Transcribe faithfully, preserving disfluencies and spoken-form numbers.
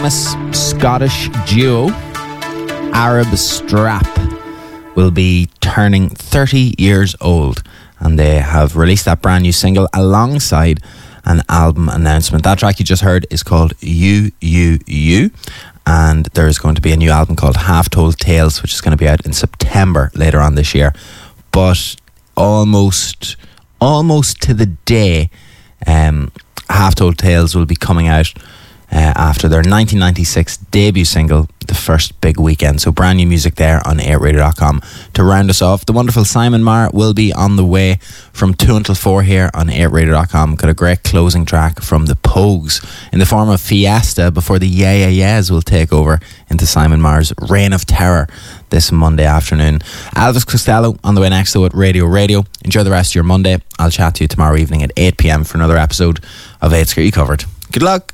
Scottish duo Arab Strap will be turning thirty years old, and they have released that brand new single alongside an album announcement. That track you just heard is called You, You, You, and there is going to be a new album called Half Told Tales, which is going to be out in September later on this year. But almost almost to the day, um, Half Told Tales will be coming out Uh, after their nineteen ninety-six debut single, The First Big Weekend. So brand new music there on eight radio dot com. To round us off, the wonderful Simon Marr will be on the way from two until four here on eight radio dot com. Got a great closing track from the Pogues in the form of Fiesta before the Yeah Yeah Yeahs will take over into Simon Marr's Reign of Terror this Monday afternoon. Elvis Costello on the way next though at Radio Radio. Enjoy the rest of your Monday. I'll chat to you tomorrow evening at eight p.m. for another episode of eights Got You Covered. Good luck.